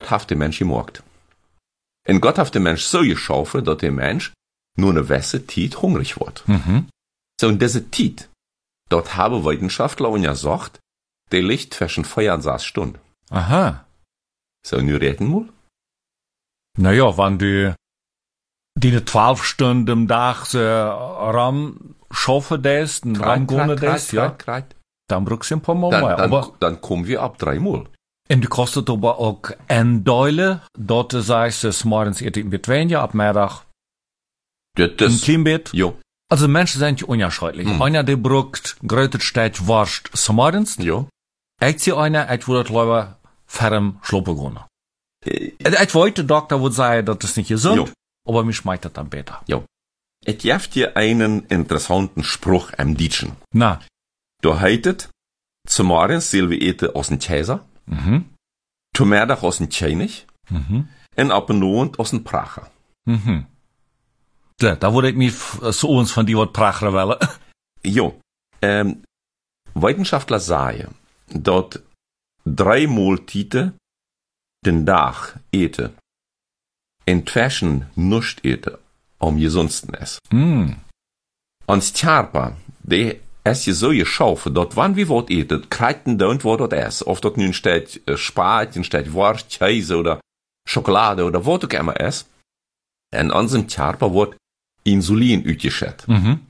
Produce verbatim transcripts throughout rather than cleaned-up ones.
Gott hat den Mensch gemacht. Und Gott hat den Mensch so geschaffen, dass der Mensch nur eine gewisse Zeit hungrig wird. Mhm. So, und diese Zeit, dort haben Wissenschaftler und gesagt, der liegt zwischen vier und sechs Stunden. Aha. So, nu reden wir. Naja, wenn du die zwölf Stunden am Tag so ran schaffen lässt, und ran gehen lässt, ja, dann brauchst du ein paar Mal Dann, mehr. dann, Aber, dann kommen wir ab dreimal. und du kostet aber auch ein Deule, dort sagst du, morgens eat ich mit weniger, ab Mittag Das, ein das, klein Bett. jo, Also Menschen sind ja unterschiedlich. Mhm. Einer, der braucht größer Stück Wurst morgens. jo. Ich sehe einer, ich würde lieber ferm schluppen gehen. Äh, Ich weiß, der Doktor würde sagen, das ist nicht gesund, Jo. aber mir schmeckt das dann besser. Ich gebe dir einen interessanten Spruch am Deutschen. Na, Da heißt, zum Morgen sollen wir eten aus dem Käse, mhm, zum Mittag aus dem König mhm, und ab und an aus dem Prager. mhm. Ja, da würde ich mich so uns von die Wort Pracher wollen. Jo, ähm, Wissenschaftler sagen, dass drei Mahlzeiten den Tag eten, inzwischen nicht eten, am gesundsten ist. Mm. Und Körper, der ist ja so geschaffen, dass wenn wir was eten, kriegen wir und was das ist. Ob das nun steht äh, Spaghetti, steht Wurst, Käse oder Schokolade oder was auch immer ist. In unserem Körper wird Insulin ausgeschüttet. Mhm.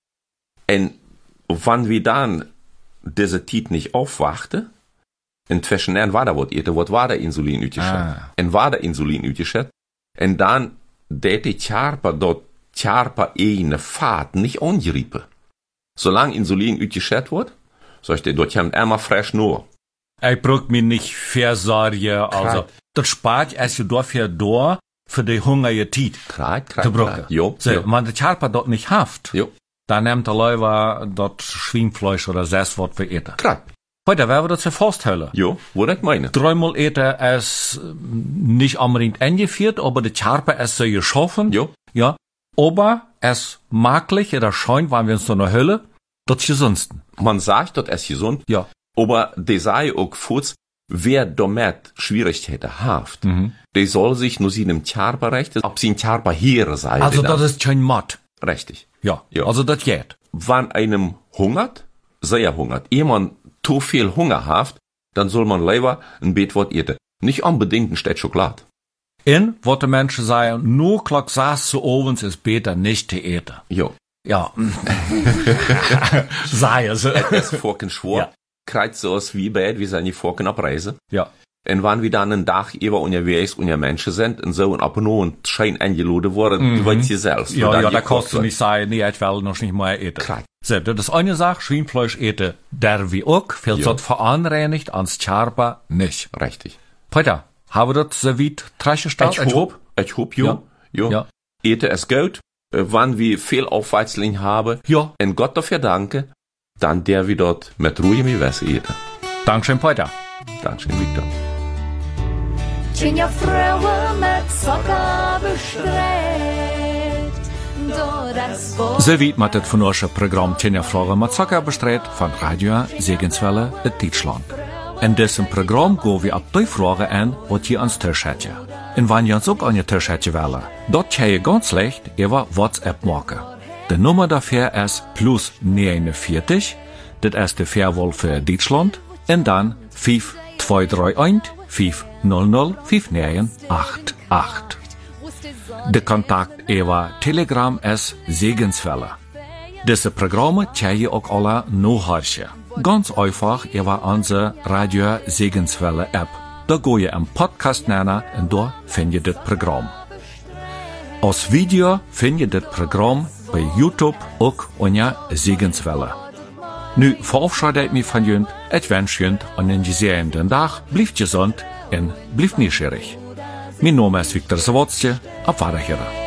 Und wenn wir dann diese Zeit nicht aufwachten, inzwischen dann war da was eten, was war der Insulin ausgeschüttet. Ah. Und war der Insulin ausgeschüttet. Und dann, der die Körper dort, Körper eine Fahrt nicht angreifen. Solange Insulin ausgeschüttet wird, so ich dir dort haben immer frisch nur. Ich brauch mich nicht versorgen, also, das spart erst dafür da, für die hungrige Zeit. Kreit, kreit, Zu brauchen. kreit. Jo, So, jo, wenn der Körper dort nicht haft, jo. dann nimmt der Leute dort Schweinfleisch oder das, was wir eten. Kreit. Heute werden wir das ja feststellen. Jo, wo das meine. Dreimal eten ist nicht unbedingt eingeführt, aber der Körper ist so geschaffen. Jo. Ja. Aber es maglich oder scheint, wenn wir uns so eine Hölle, das gesundsten. Man sagt, das ist gesund, Ja. aber die sei auch kurz, wer damit Schwierigkeiten hat, Mhm. der soll sich nur seinem Körper richten, ob sein Körper hier sei. Also das ist kein Matt. Richtig. Ja. Ja. Also das geht. Wenn einem hungert, sehr hungert, jemand zu viel Hunger hat, dann soll man lieber ein Bettwort eten. Nicht unbedingt ein Stück Schokolade. In, was die Menschen sagen, nur klock saß zu ovens ist besser nicht zu eten. Jo. Ja. Sei es. Das Forken schwor, Ja. kreit so aus wie bad, wie seine Forken abreise. Ja. Und wenn wir dann einen Tag über unterwegs und ja Menschen sind und so und ab und an und schein eingeladen worden, du weißt ja selbst. Ja, wo dann ja, da gekocht kannst du wird. nicht sagen, nee, ich will noch nicht mehr eten. Klar. So, das ist eine Sache, Schweinfleisch eten, der wie auch, viel Ja. Zeit veranreinigt, ans Körper nicht. Richtig. Peter, haben wir das so weit treibgestellt? Ich hoop, ich hoop, jo. Ja. Jo. Ja. Ete es gut, äh, wann wir viel Aufweizling haben, Ja. und Gott dafür danke, dann der wir dort mit Ruhe mit Wässer eten. Dankeschön, Peter. Dankeschön, Victor. Tjenja Frauen mit Zucker bestreckt. Door das Boot. So weit mit das von unserem Programm Tjenja Fragen mit Zucker bestreut von Radio Segenswelle in Deutschland. In diesem Programm gehen wir ab die Fragen an, was ihr ans Tisch hättet. Und wenn ihr uns auch an ihr Tisch hättet wollen, dort kann ihr ganz leicht über WhatsApp machen. Die Nummer dafür ist plus neunundvierzig, das ist die Fairwahl für Deutschland, und dann fünf zwei drei eins fünf null null fünf neun acht acht. Der Kontakt über Telegram ist Segenswelle. Diese Programme kann ihr auch alle nachhören. Ganz einfach über unsere Radio Segenswelle App. Da geht ihr im Podcast nennen und da findet ihr das Programm. Als Video findet ihr das Programm bei YouTube auch unter Segenswelle. Nu verabschiede ich mich von Jünd. Ich wünsche Jünd einen gesegneten Tag. Bleibt gesund und bleibt neugierig. Mein Name ist Viktor Sawatzke. Auf Wiedersehen.